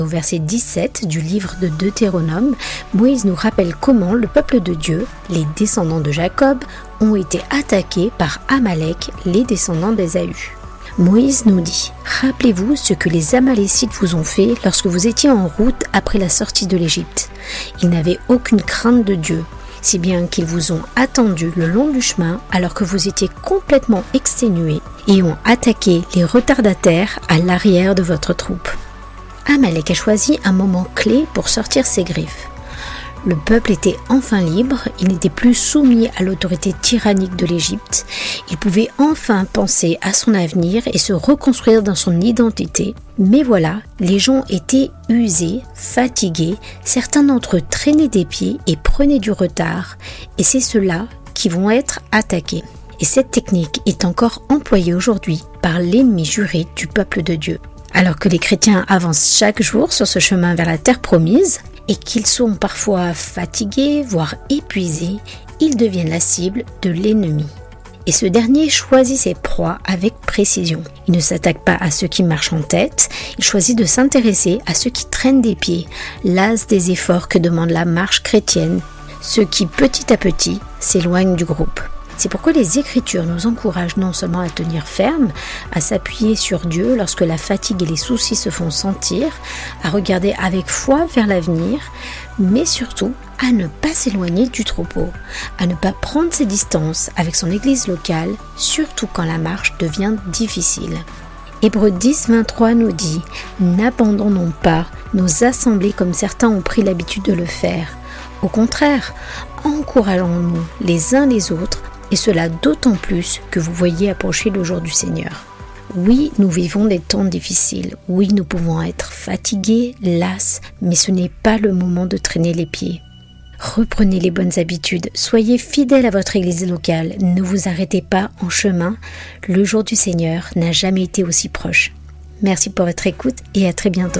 Au verset 17 du livre de Deutéronome, Moïse nous rappelle comment le peuple de Dieu, les descendants de Jacob, ont été attaqués par Amalek, les descendants d'Ésaü. Moïse nous dit « Rappelez-vous ce que les Amalécites vous ont fait lorsque vous étiez en route après la sortie de l'Égypte. Ils n'avaient aucune crainte de Dieu, si bien qu'ils vous ont attendu le long du chemin alors que vous étiez complètement exténués et ont attaqué les retardataires à l'arrière de votre troupe. » Amalek a choisi un moment clé pour sortir ses griffes. Le peuple était enfin libre, il n'était plus soumis à l'autorité tyrannique de l'Égypte, il pouvait enfin penser à son avenir et se reconstruire dans son identité. Mais voilà, les gens étaient usés, fatigués, certains d'entre eux traînaient des pieds et prenaient du retard, et c'est ceux-là qui vont être attaqués. Et cette technique est encore employée aujourd'hui par l'ennemi juré du peuple de Dieu. Alors que les chrétiens avancent chaque jour sur ce chemin vers la terre promise et qu'ils sont parfois fatigués, voire épuisés, ils deviennent la cible de l'ennemi. Et ce dernier choisit ses proies avec précision. Il ne s'attaque pas à ceux qui marchent en tête, il choisit de s'intéresser à ceux qui traînent des pieds, las des efforts que demande la marche chrétienne, ceux qui petit à petit s'éloignent du groupe. C'est pourquoi les Écritures nous encouragent non seulement à tenir ferme, à s'appuyer sur Dieu lorsque la fatigue et les soucis se font sentir, à regarder avec foi vers l'avenir, mais surtout à ne pas s'éloigner du troupeau, à ne pas prendre ses distances avec son église locale, surtout quand la marche devient difficile. Hébreux 10, 23 nous dit « N'abandonnons pas nos assemblées comme certains ont pris l'habitude de le faire. Au contraire, encourageons-nous les uns les autres, et cela d'autant plus que vous voyez approcher le jour du Seigneur. » Oui, nous vivons des temps difficiles. Oui, nous pouvons être fatigués, las, mais ce n'est pas le moment de traîner les pieds. Reprenez les bonnes habitudes, soyez fidèles à votre église locale, ne vous arrêtez pas en chemin. Le jour du Seigneur n'a jamais été aussi proche. Merci pour votre écoute et à très bientôt.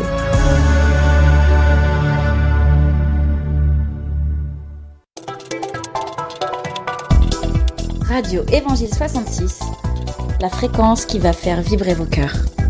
Radio Évangile 66, la fréquence qui va faire vibrer vos cœurs.